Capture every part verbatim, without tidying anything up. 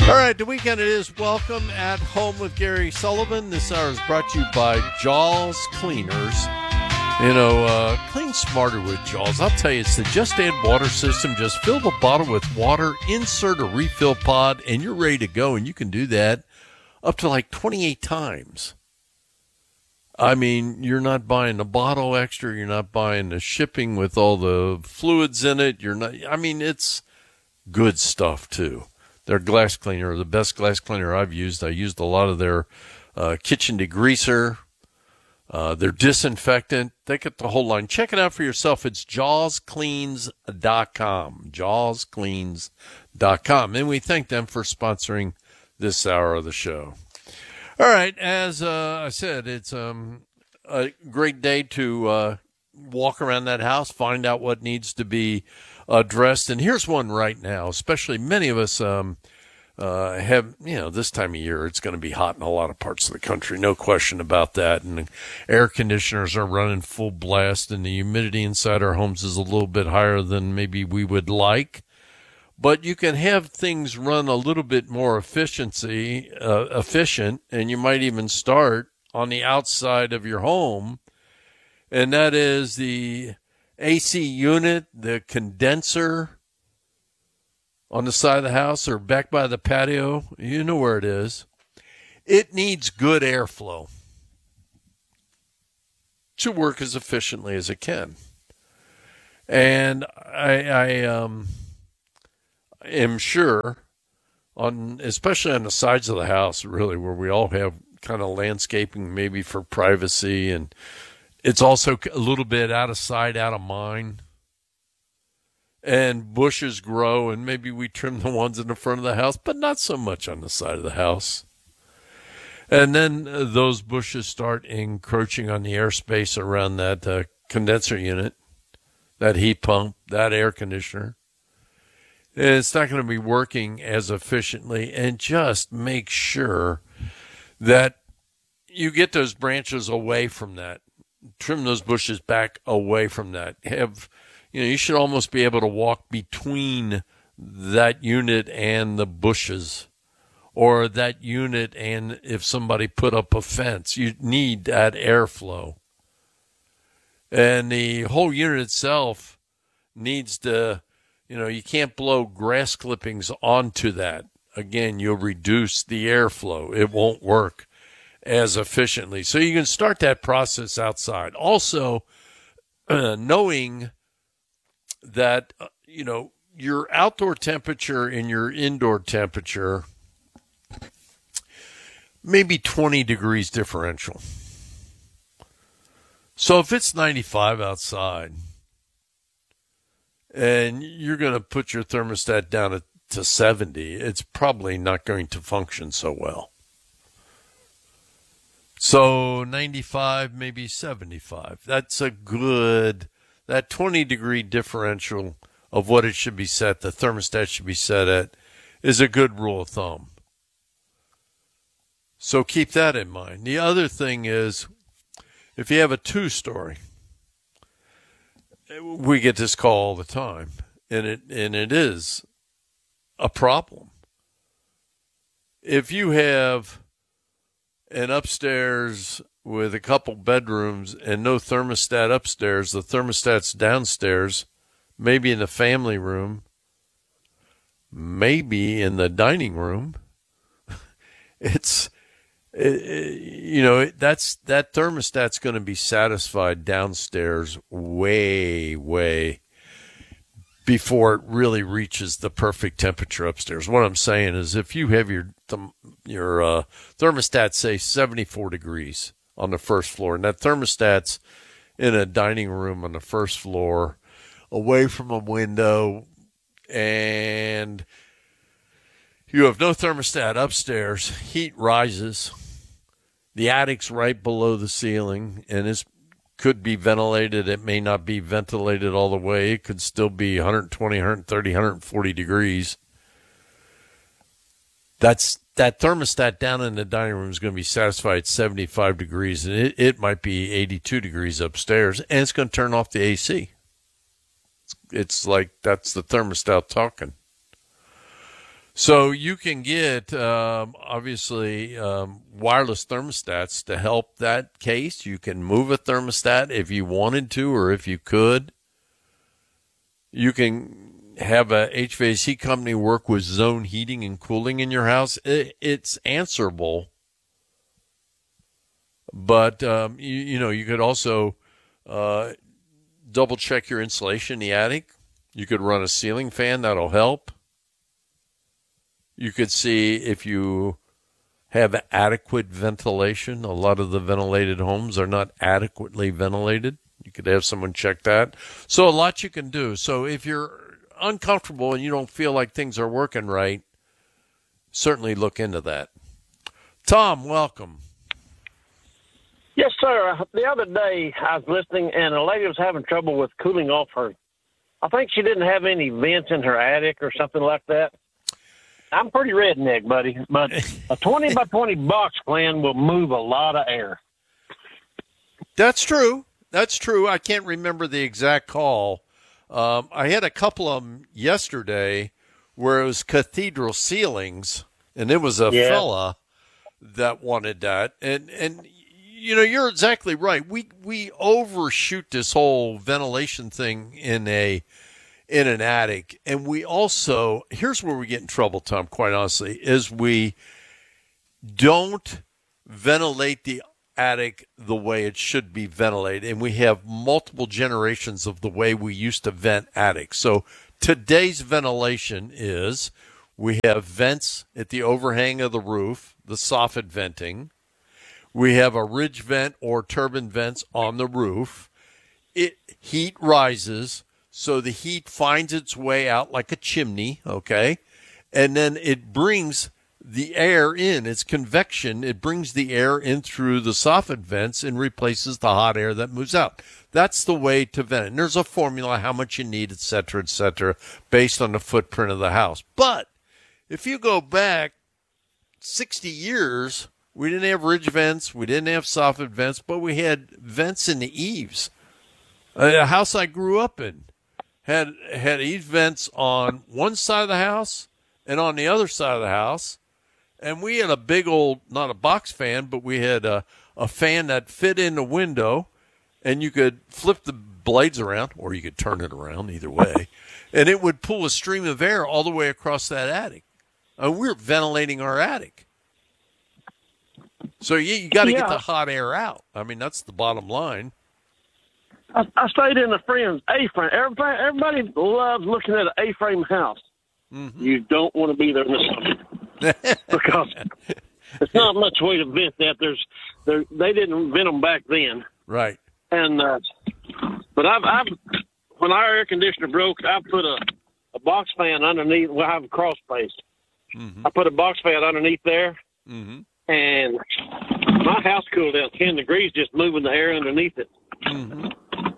All right, the weekend it is. Welcome at Home with Gary Sullivan. This hour is brought to you by Jaws Cleaners. You know, uh, clean smarter with Jaws. I'll tell you, it's the Just Add Water system. Just fill the bottle with water, insert a refill pod, and you're ready to go. And you can do that up to like twenty-eight times. I mean, you're not buying a bottle extra. You're not buying the shipping with all the fluids in it. You're not, I mean, it's good stuff too. Their glass cleaner, the best glass cleaner I've used. I used a lot of their uh, kitchen degreaser, uh, their disinfectant. They get the whole line. Check it out for yourself. It's jaws cleans dot com. jaws cleans dot com. And we thank them for sponsoring this hour of the show. All right, as uh, I said, it's um, a great day to uh, walk around that house, find out what needs to be addressed. And here's one right now, especially many of us um, uh, have, you know, this time of year, it's going to be hot in a lot of parts of the country, no question about that. And the air conditioners are running full blast, and the humidity inside our homes is a little bit higher than maybe we would like. But you can have things run a little bit more efficiency, uh, efficient, and you might even start on the outside of your home, and that is the A C unit, the condenser on the side of the house or back by the patio. You know where it is. It needs good airflow to work as efficiently as it can. And I, I um, am sure, on especially on the sides of the house, really, where we all have kind of landscaping maybe for privacy, and it's also a little bit out of sight, out of mind. And bushes grow, and maybe we trim the ones in the front of the house, but not so much on the side of the house. And then uh, those bushes start encroaching on the airspace around that uh, condenser unit, that heat pump, that air conditioner. And it's not going to be working as efficiently. And just make sure that you get those branches away from that. Trim those bushes back away from that. Have, you know, you should almost be able to walk between that unit and the bushes, or that unit and if somebody put up a fence. You need that airflow. And the whole unit itself needs to, you know, you can't blow grass clippings onto that. Again, you'll reduce the airflow. It won't work as efficiently. So you can start that process outside. Also, uh, knowing that, uh, you know, your outdoor temperature and your indoor temperature may be twenty degrees differential. So if it's ninety-five outside and you're going to put your thermostat down to, to seventy, it's probably not going to function so well. So ninety-five, maybe seventy-five. That's a good, that twenty degree differential of what it should be set, the thermostat should be set at, is a good rule of thumb. So keep that in mind. The other thing is, if you have a two-story, we get this call all the time, and it and it is a problem. If you have an upstairs with a couple bedrooms and no thermostat upstairs, the thermostat's downstairs, maybe in the family room, maybe in the dining room, it's, it, you know, that's, that thermostat's going to be satisfied downstairs way, way before it really reaches the perfect temperature upstairs. What I'm saying is, if you have your your uh, thermostat, say, seventy-four degrees on the first floor, and that thermostat's in a dining room on the first floor, away from a window, and you have no thermostat upstairs, heat rises. The attic's right below the ceiling, and it's could be ventilated. It may not be ventilated all the way. It could still be one twenty, one thirty, one forty degrees. That's that thermostat down in the dining room is going to be satisfied at seventy-five degrees, and it, it might be eighty-two degrees upstairs, and it's going to turn off the A C. It's, it's like that's the thermostat talking. So you can get, um, obviously, um, wireless thermostats to help that case. You can move a thermostat if you wanted to or if you could. You can have a H V A C company work with zone heating and cooling in your house. It, it's answerable. But, um, you, you know, you could also uh, double check your insulation in the attic. You could run a ceiling fan. That'll help. You could see if you have adequate ventilation. A lot of the ventilated homes are not adequately ventilated. You could have someone check that. So a lot you can do. So if you're uncomfortable and you don't feel like things are working right, certainly look into that. Tom, welcome. Yes, sir. The other day I was listening, and a lady was having trouble with cooling off her. I think she didn't have any vents in her attic or something like that. I'm pretty redneck, buddy, but a twenty by twenty box plan will move a lot of air. That's true. That's true. I can't remember the exact call. Um, I had a couple of them yesterday where it was cathedral ceilings, and it was a yeah. fella that wanted that. And, and you know, you're exactly right. We we overshoot this whole ventilation thing in a in an attic. And we also, here's where we get in trouble, Tom, quite honestly, is we don't ventilate the attic the way it should be ventilated. And we have multiple generations of the way we used to vent attics. So today's ventilation is we have vents at the overhang of the roof, the soffit venting. We have a ridge vent or turbine vents on the roof. It heat rises. So the heat finds its way out like a chimney, okay? And then it brings the air in. It's convection. It brings the air in through the soffit vents and replaces the hot air that moves out. That's the way to vent it. And there's a formula, how much you need, et cetera, et cetera, based on the footprint of the house. But if you go back sixty years, we didn't have ridge vents. We didn't have soffit vents, but we had vents in the eaves. A house I grew up in had had eave vents on one side of the house and on the other side of the house. And we had a big old, not a box fan, but we had a, a fan that fit in the window, and you could flip the blades around, or you could turn it around, either way, and it would pull a stream of air all the way across that attic. And we were ventilating our attic. So you, you got to yeah. get the hot air out. I mean, that's the bottom line. I, I stayed in a friend's A-frame. Everybody, everybody loves looking at an A-frame house. Mm-hmm. You don't want to be there in the summer because it's not much way to vent that. There's, there, they didn't vent them back then, right? And uh, but I've, I've when our air conditioner broke, I put a, a box fan underneath. Well, I have a crawl space. Mm-hmm. I put a box fan underneath there, mm-hmm. and my house cooled down ten degrees just moving the air underneath it. Mm-hmm.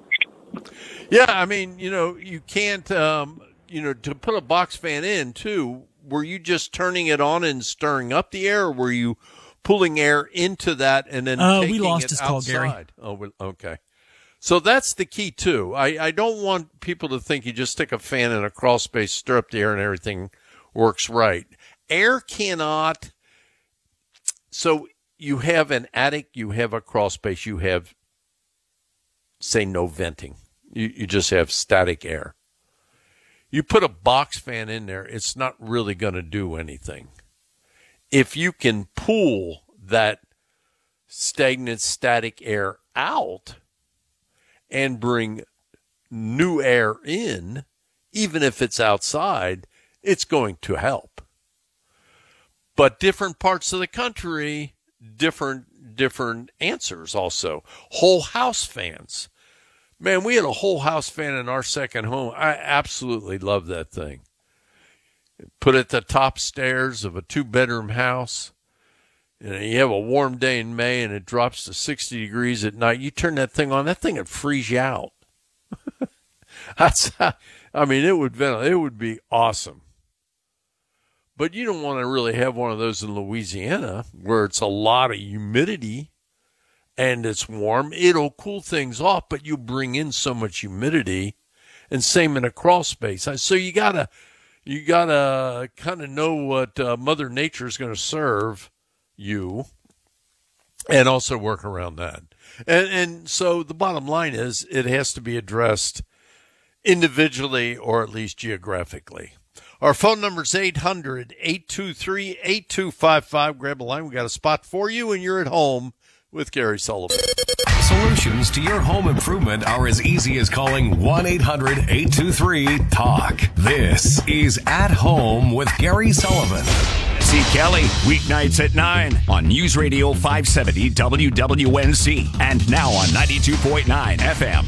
Yeah, I mean, you know, you can't, um, you know, to put a box fan in, too, were you just turning it on and stirring up the air, or were you pulling air into that and then uh, taking we lost it his outside? Call, Gary. Oh, okay. So that's the key, too. I, I don't want people to think you just stick a fan in a crawl space, stir up the air, and everything works right. Air cannot, so you have an attic, you have a crawl space, you have, say, no venting. You, you just have static air. You put a box fan in there, it's not really going to do anything. If you can pull that stagnant static air out and bring new air in, even if it's outside, it's going to help. But different parts of the country, different different answers also. Whole house fans. Man, we had a whole house fan in our second home. I absolutely love that thing. Put it at the top stairs of a two-bedroom house. You know, you have a warm day in May and it drops to sixty degrees at night. You turn that thing on, that thing would freeze you out. That's, I mean, it would it would be awesome. But you don't want to really have one of those in Louisiana where it's a lot of humidity and it's warm. It'll cool things off, but you bring in so much humidity, and same in a crawl space. So you gotta, You got to kind of know what uh, Mother Nature is going to serve you and also work around that. And, and so the bottom line is it has to be addressed individually or at least geographically. Our phone number is eight hundred, eight two three, eight two five five. Grab a line. We got a spot for you, and you're at home with Gary Sullivan. Solutions to your home improvement are as easy as calling one eight hundred, eight two three, talk. This is At Home with Gary Sullivan. See Kelly, weeknights at nine on News Radio five seventy W W N C and now on ninety-two point nine F M.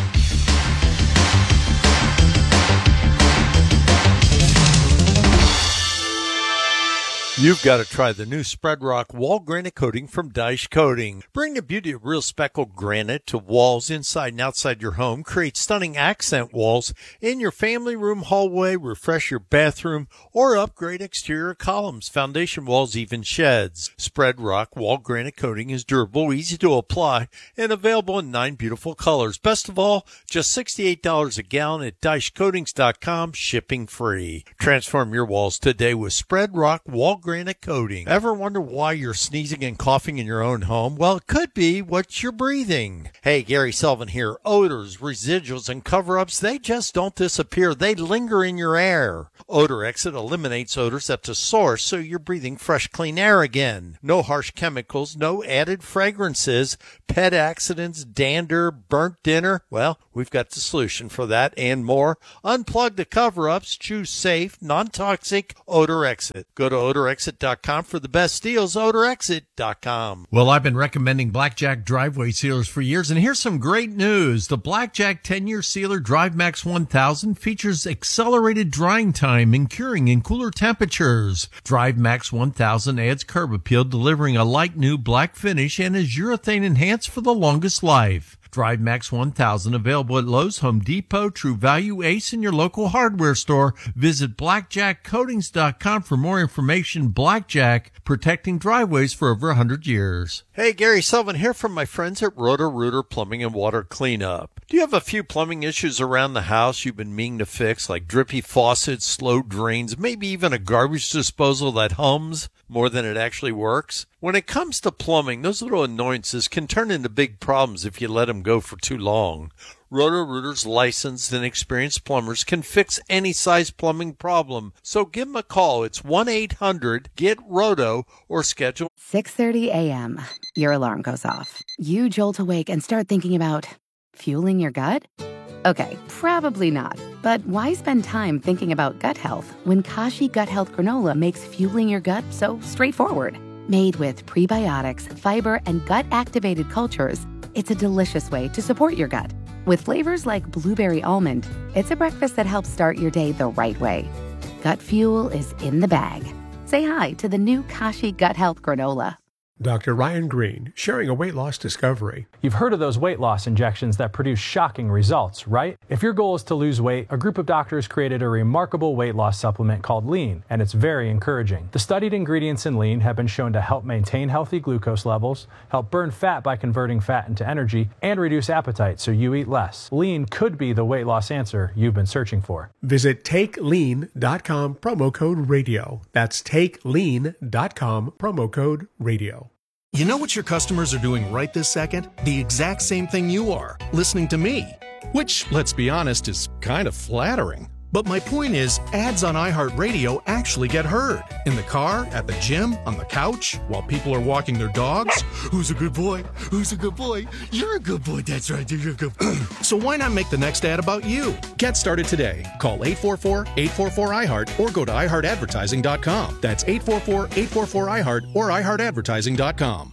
You've got to try the new Spread Rock Wall Granite Coating from Dyche Coating. Bring the beauty of real speckled granite to walls inside and outside your home. Create stunning accent walls in your family room, hallway, refresh your bathroom, or upgrade exterior columns, foundation walls, even sheds. Spread Rock Wall Granite Coating is durable, easy to apply, and available in nine beautiful colors. Best of all, just sixty-eight dollars a gallon at dyche coatings dot com, shipping free. Transform your walls today with Spread Rock Wall Granite Granite Coating. Ever wonder why you're sneezing and coughing in your own home? Well, it could be what you're breathing. Hey, Gary Sullivan here. Odors, residuals, and cover-ups, they just don't disappear. They linger in your air. Odor Exit eliminates odors at the source, so you're breathing fresh, clean air again. No harsh chemicals, no added fragrances, pet accidents, dander, burnt dinner. Well, we've got the solution for that and more. Unplug the cover-ups. Choose safe, non-toxic Odor Exit. Go to odor exit dot com for the best deals. odor exit dot com. Well, I've been recommending Blackjack driveway sealers for years, and here's some great news. The Blackjack ten-year sealer DriveMax one thousand features accelerated drying time and curing in cooler temperatures. DriveMax one thousand adds curb appeal, delivering a light new black finish, and is urethane enhanced for the longest life. DriveMax one thousand available at Lowe's, Home Depot, True Value, Ace, and your local hardware store. Visit blackjack coatings dot com for more information. Blackjack, protecting driveways for over one hundred years. Hey, Gary Sullivan here from my friends at Roto-Rooter Plumbing and Water Cleanup. Do you have a few plumbing issues around the house you've been meaning to fix, like drippy faucets, slow drains, maybe even a garbage disposal that hums more than it actually works? When it comes to plumbing, those little annoyances can turn into big problems if you let them go for too long. Roto-Rooter's licensed and experienced plumbers can fix any size plumbing problem. So give them a call. It's one eight hundred get roto or schedule. six thirty a.m. Your alarm goes off. You jolt awake and start thinking about fueling your gut? Okay, probably not. But why spend time thinking about gut health when Kashi Gut Health Granola makes fueling your gut so straightforward? Made with prebiotics, fiber, and gut-activated cultures, it's a delicious way to support your gut. With flavors like blueberry almond, it's a breakfast that helps start your day the right way. Gut fuel is in the bag. Say hi to the new Kashi Gut Health Granola. Doctor Ryan Green, sharing a weight loss discovery. You've heard of those weight loss injections that produce shocking results, right? If your goal is to lose weight, a group of doctors created a remarkable weight loss supplement called Lean, and it's very encouraging. The studied ingredients in Lean have been shown to help maintain healthy glucose levels, help burn fat by converting fat into energy, and reduce appetite so you eat less. Lean could be the weight loss answer you've been searching for. Visit take lean dot com, promo code radio. That's take lean dot com, promo code radio. You know what your customers are doing right this second? The exact same thing you are, listening to me. Which, let's be honest, is kind of flattering. But my point is, ads on iHeartRadio actually get heard. In the car, at the gym, on the couch, while people are walking their dogs. Who's a good boy? Who's a good boy? You're a good boy, that's right, you're a good boy. So why not make the next ad about you? Get started today. Call eight four four, eight four four, I heart or go to i heart advertising dot com. That's eight four four, eight four four, I heart or i heart advertising dot com.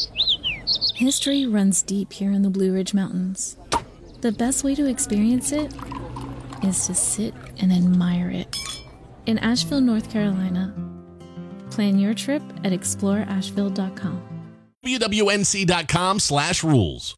History runs deep here in the Blue Ridge Mountains. The best way to experience it is to sit and admire it. In Asheville, North Carolina. Plan your trip at explore asheville dot com. W W N C dot com slash rules.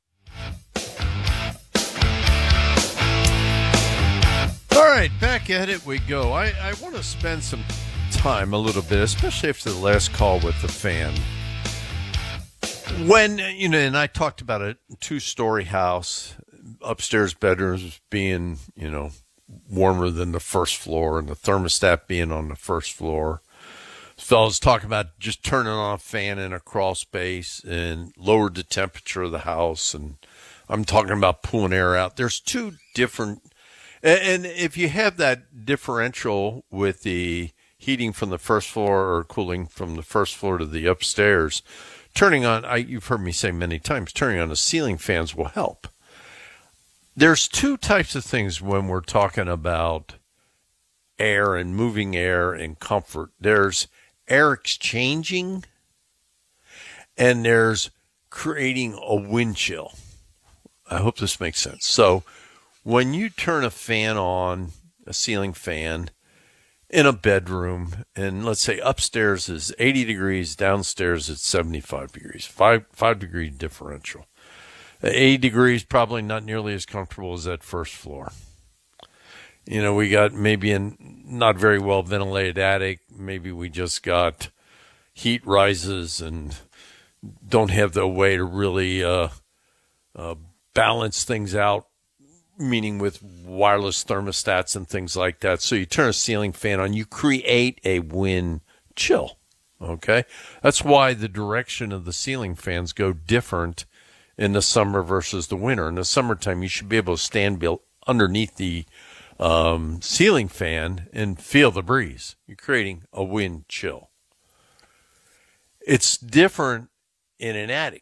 All right, back at it we go. I, I want to spend some time a little bit, especially after the last call with the fan. When, you know, and I talked about a two-story house, upstairs bedrooms being, you know, warmer than the first floor, and the thermostat being on the first floor. Fellas talk about just turning on a fan in a crawl space and lowered the temperature of the house. And I'm talking about pulling air out. There's two different, and if you have that differential with the heating from the first floor or cooling from the first floor to the upstairs, turning on, I, you've heard me say many times, turning on the ceiling fans will help. There's two types of things when we're talking about air and moving air and comfort. There's air exchanging, and there's creating a wind chill. I hope this makes sense. So when you turn a fan on, a ceiling fan, in a bedroom, and let's say upstairs is eighty degrees, downstairs it's seventy-five degrees, five, five degree differential. eighty degrees, probably not nearly as comfortable as that first floor. You know, we got maybe a not very well ventilated attic. Maybe we just got heat rises and don't have the way to really uh, uh, balance things out, meaning with wireless thermostats and things like that. So you turn a ceiling fan on, you create a wind chill, okay? That's why the direction of the ceiling fans go different in the summer versus the winter. In the summertime, you should be able to stand underneath the um, ceiling fan and feel the breeze. You're creating a wind chill. It's different in an attic.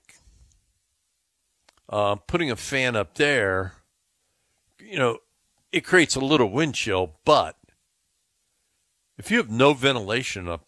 Uh, putting a fan up there, you know, it creates a little wind chill, but if you have no ventilation up